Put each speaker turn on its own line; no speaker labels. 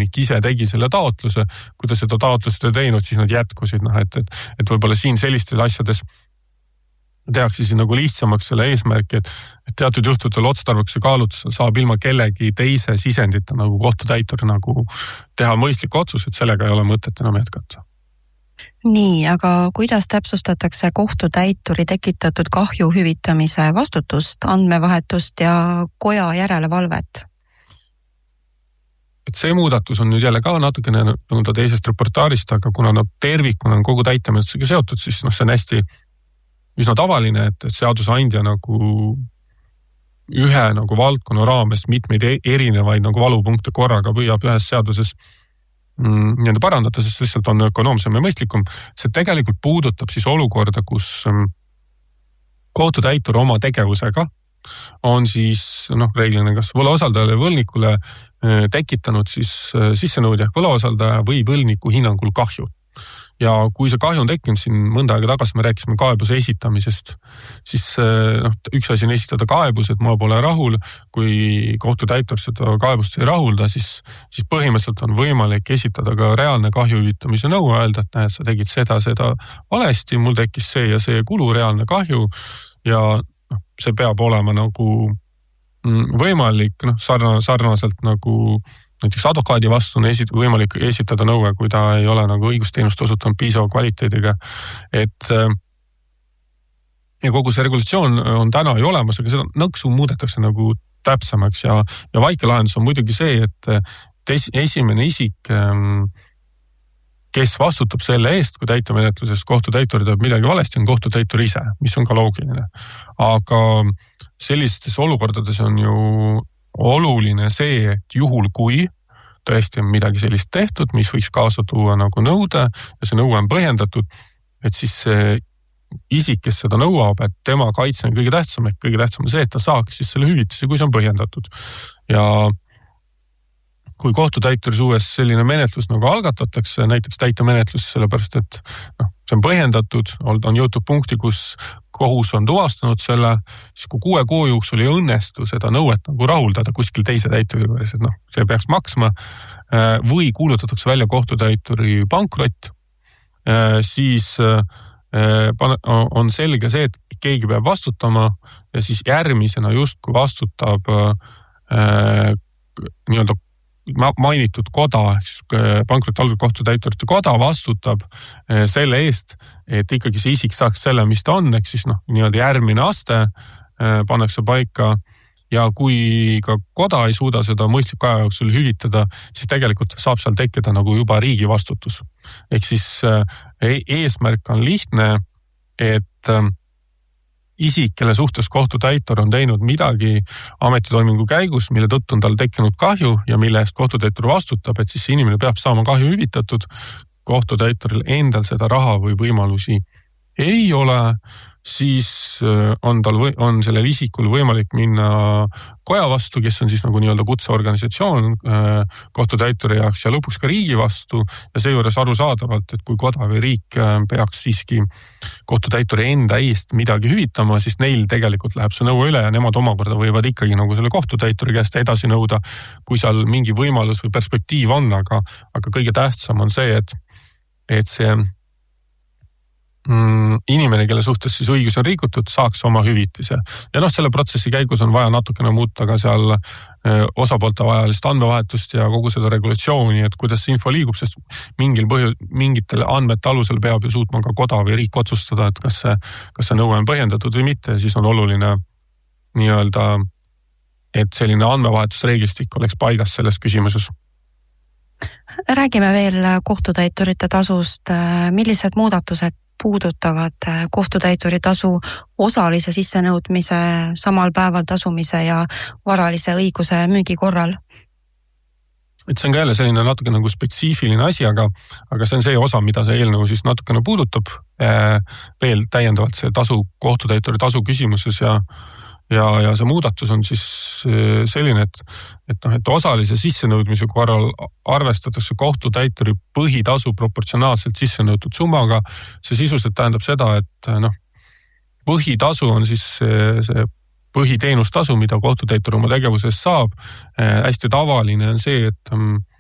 võlgnik ise tegi selle taotluse, kui ta seda taotlust ei teinud, siis nad jätkusid, et võib-olla siin sellistes asjades tehakse siis nagu lihtsamaks selle eesmärki, et teatud juhtudel otstarbekuse kaalutlusel saab ilma kellegi teise sisendita nagu kohtutäitur nagu teha mõistlik otsus, et sellega ei ole mõtet enam jätkata.
Nii, aga kuidas täpsustatakse kohtutäituri tekitatud kahju hüvitamise vastutust, andmevahetust ja koja järelevalvet?
Et see muudatus on nüüd jälle ka natukene nõnda teisest reportaarist, aga kuna nad tervikuna on kogu täitemenetlusega seotud, siis see on hästi üsna tavaline, et seadusandja nagu ühe nagu valdkonna raames mitmeid erinevaid nagu valupunkte korraga püüab ühes seaduses nii-öelda parandada, sest lihtsalt on ökonoomsem ja mõistlikum. See tegelikult puudutab siis olukorda, kus kohtutäitur oma tegevusega on siis reeglina kas võlausaldajale võlnikule tekitanud siis sissenõudja võlausaldaja või võlniku hinnangul kahju. Ja kui see kahju on tekkinud, siin mõnda aega tagasi me rääkisime kaebuse esitamisest, siis üks asi on esitada kaebus, et ma pole rahul, kui kohtutäitur seda kaebust ei rahulda, siis põhimõtteliselt on võimalik esitada ka reaalne kahju hüvitamise nõue, öelda, et näed, sa tegid seda valesti, mul tekkis see ja see kulu, reaalne kahju ja see peab olema nagu võimalik sarnaselt nagu näiteks advokaadi vastu on võimalik esitada nõue, kui ta ei ole nagu õigusteenust osutanud piisava kvaliteediga. Ja kogu see regulatsioon on täna ju olemas, aga seda nõksu muudetakse nagu täpsemaks ja vaike lahendus on muidugi see, et esimene isik, kes vastutab selle eest, kui täitemenetluses kohtutäitur teeb midagi valesti, on kohtutäitur ise, mis on ka loogiline. Aga sellistes olukordades on ju oluline see, et juhul kui tõesti on midagi sellist tehtud, mis võiks kaasa tuua nagu nõude ja see nõue on põhjendatud, et siis see isik, kes seda nõuab, et tema kaitse on kõige tähtsam, et kõige tähtsam on see, et ta saaks siis selle hüvitise, kui see on põhjendatud. Ja kui kohtutäituri suues selline menetlus nagu algatatakse, näiteks täitemenetlus, sellepärast et see on põhjendatud, on jõutud punkti, kus kohus on tuvastanud selle, siis kui 6 kuu jooksul ei õnnestu seda nõuet nagu rahuldada kuskil teise täituri juures, et see peaks maksma või kuulutatakse välja kohtutäituri pankrott, siis on selge see, et keegi peab vastutama ja siis järgmisena justkui vastutab nii-öelda mainitud koda, pankrotihalduri kohtutäiturite koda vastutab selle eest, et ikkagi see isik saaks selle, mis ta on, ehk siis nii-öelda järgmine aste pannakse paika ja kui ka koda ei suuda seda mõistliku aja jooksul hüvitada, siis tegelikult saab seal tekkida nagu juba riigi vastutus. Ehk siis eesmärk on lihtne, et isik, kelle suhtes kohtutäitur on teinud midagi ametitoimingu käigus, mille tõttu on tal tekkinud kahju ja mille eest kohtutäitur vastutab, et siis inimene peab saama kahju hüvitatud. Kohtutäituril endal seda raha või võimalusi ei ole, siis on sellel isikul võimalik minna koja vastu, kes on siis nagu nii-öelda kutseorganisatsioon kohtutäituri jaoks ja lõpuks ka riigi vastu ja seejuures arusaadavalt, et kui koda või riik peaks siiski kohtutäituri enda eest midagi hüvitama, siis neil tegelikult läheb see nõue üle ja nemad omakorda võivad ikkagi nagu selle kohtutäituri käest edasi nõuda, kui seal mingi võimalus või perspektiiv on, aga kõige tähtsam on see, et see inimene, kelle suhtes siis õigus on rikutud, saaks oma hüvitise. Ja selle protsessi käigus on vaja natukene muuta ka seal osapoolte vajalist andmevahetust ja kogu seda regulatsiooni, et kuidas see info liigub, sest mingitel andmete alusel peab ju suutma ka koda või riik otsustada, et kas see nõue on põhjendatud või mitte, siis on oluline nii-öelda, et selline andmevahetusreeglistik oleks paigas selles küsimuses.
Räägime veel kohtutäiturite tasust. Millised muudatused puudutavad kohtutäituri tasu osalise sissenõudmise, samal päeval tasumise ja varalise õiguse müügi korral?
Et see on ka jälle selline natuke nagu spetsiifiline asi, aga see on see osa, mida see eelnõu siis natukene puudutab veel täiendavalt see kohtutäituri tasu küsimuses ja see muudatus on siis selline, et osalise sissenõudmise korral arvestatakse kohtutäituri põhitasu proportsionaalselt sissenõutud summaga. See sisuliselt tähendab seda, et põhitasu on siis see põhiteenustasu, mida kohtutäitur oma tegevuses saab. Hästi tavaline on see, et